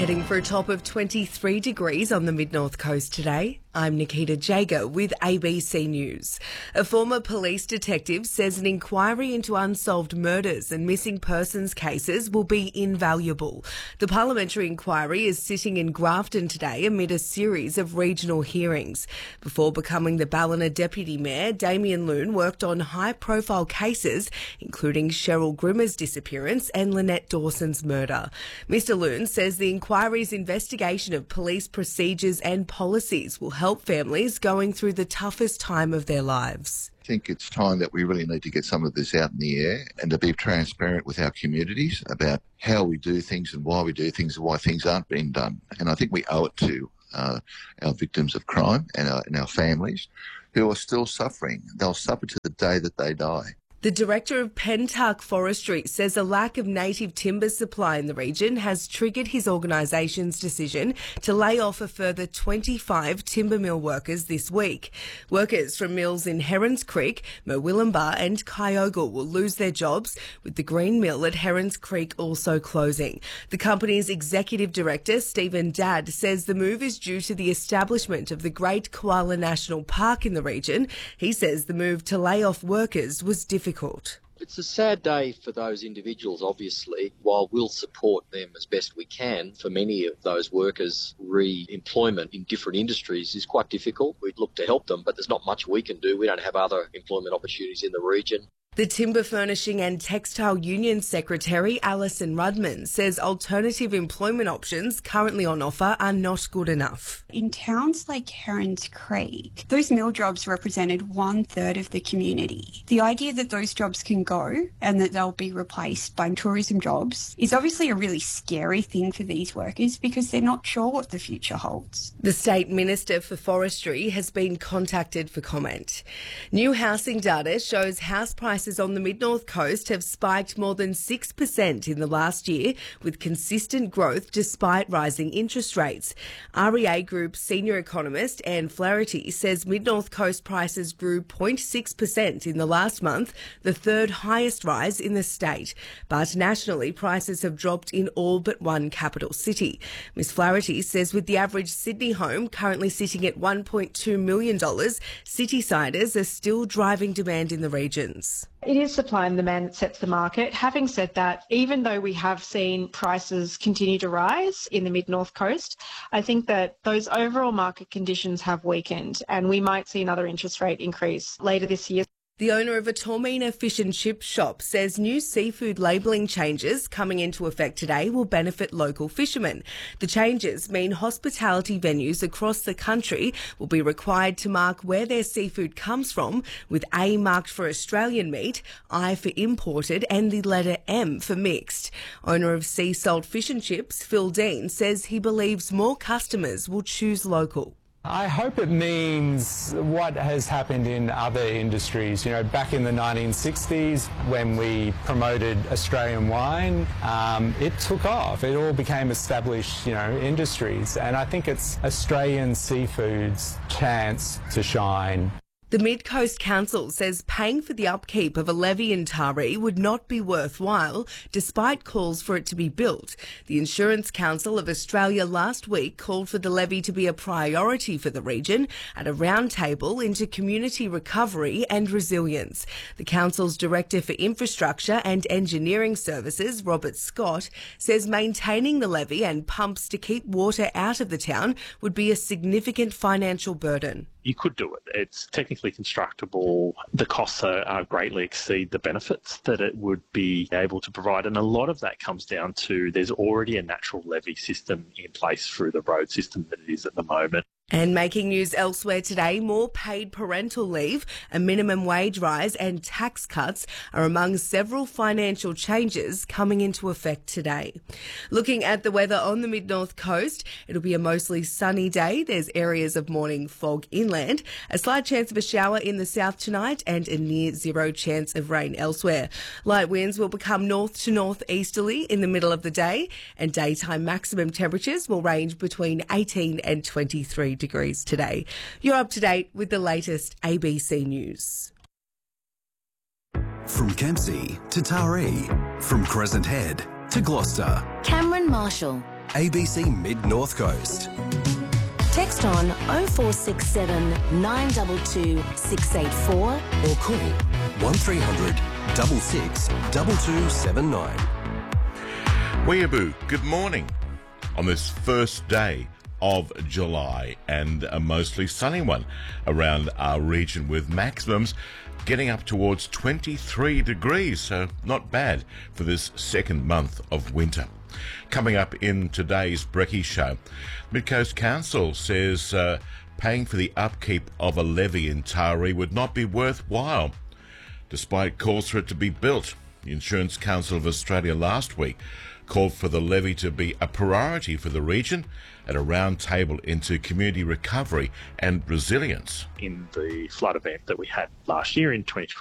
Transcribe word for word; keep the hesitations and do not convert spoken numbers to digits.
Heading for a top of twenty-three degrees on the mid-north coast today. I'm Nikita Jager with A B C News. A former police detective says an inquiry into unsolved murders and missing persons cases will be invaluable. The parliamentary inquiry is sitting in Grafton today amid a series of regional hearings. Before becoming the Ballina Deputy Mayor, Damien Loon worked on high-profile cases, including Cheryl Grimmer's disappearance and Lynette Dawson's murder. Mister Loon says the inquiry's investigation of police procedures and policies will help families going through the toughest time of their lives. I think it's time that we really need to get some of this out in the air and to be transparent with our communities about how we do things and why we do things and why things aren't being done. And I think we owe it to uh, our victims of crime and our, and our families who are still suffering. They'll suffer to the day that they die. The director of Pentark Forestry says a lack of native timber supply in the region has triggered his organisation's decision to lay off a further twenty-five timber mill workers this week. Workers from mills in Herons Creek, Murwillumbah and Kyogle will lose their jobs, with the Green Mill at Herons Creek also closing. The company's executive director, Stephen Dadd, says the move is due to the establishment of the Great Koala National Park in the region. He says the move to lay off workers was difficult. It's a sad day for those individuals, obviously. While we'll support them as best we can, for many of those workers, re-employment in different industries is quite difficult. We'd look to help them, but there's not much we can do. We don't have other employment opportunities in the region. The Timber Furnishing and Textile Union Secretary, Alison Rudman, says alternative employment options currently on offer are not good enough. In towns like Herons Creek, those mill jobs represented one third of the community. The idea that those jobs can go and that they'll be replaced by tourism jobs is obviously a really scary thing for these workers because they're not sure what the future holds. The State Minister for Forestry has been contacted for comment. New housing data shows house prices on the mid-north coast have spiked more than six percent in the last year, with consistent growth despite rising interest rates. R E A Group senior economist Anne Flaherty says mid-north coast prices grew zero point six percent in the last month, the third highest rise in the state. But nationally, prices have dropped in all but one capital city. Miss Flaherty says with the average Sydney home currently sitting at one point two million dollars, city-siders are still driving demand in the regions. It is supply and demand that sets the market. Having said that, even though we have seen prices continue to rise in the mid-north coast, I think that those overall market conditions have weakened and we might see another interest rate increase later this year. The owner of a Tormina fish and chip shop says new seafood labelling changes coming into effect today will benefit local fishermen. The changes mean hospitality venues across the country will be required to mark where their seafood comes from, with A marked for Australian meat, I for imported and the letter M for mixed. Owner of Sea Salt Fish and Chips, Phil Dean, says he believes more customers will choose local. I hope it means what has happened in other industries. You know, back in the nineteen sixties, when we promoted Australian wine, um, it took off. It all became established, you know, industries. And I think it's Australian seafood's chance to shine. The Mid-Coast Council says paying for the upkeep of a levee in Taree would not be worthwhile, despite calls for it to be built. The Insurance Council of Australia last week called for the levee to be a priority for the region at a roundtable into community recovery and resilience. The Council's Director for Infrastructure and Engineering Services, Robert Scott, says maintaining the levee and pumps to keep water out of the town would be a significant financial burden. You could do it. It's technically constructible. The costs are, are greatly exceed the benefits that it would be able to provide. And a lot of that comes down to there's already a natural levee system in place through the road system that it is at the moment. And making news elsewhere today, more paid parental leave, a minimum wage rise and tax cuts are among several financial changes coming into effect today. Looking at the weather on the mid-north coast, it'll be a mostly sunny day. There's areas of morning fog inland, a slight chance of a shower in the south tonight and a near zero chance of rain elsewhere. Light winds will become north to northeasterly in the middle of the day, and daytime maximum temperatures will range between eighteen and twenty-three degrees today. You're up to date with the latest A B C News. From Kempsey to Taree, from Crescent Head to Gloucester. Cameron Marshall, A B C Mid-North Coast. Text on oh four six seven, nine two two, six eight four or call one three hundred, six six, two two seven nine. Weeaboo, good morning on this first day of July, and a mostly sunny one around our region with maximums getting up towards twenty-three degrees, so not bad for this second month of winter. Coming up in today's Brekkie Show, Mid-Coast Council says uh, paying for the upkeep of a levee in Taree would not be worthwhile, despite calls for it to be built. The Insurance Council of Australia last week called for the levee to be a priority for the region at a round table into community recovery and resilience. In the flood event that we had last year in twenty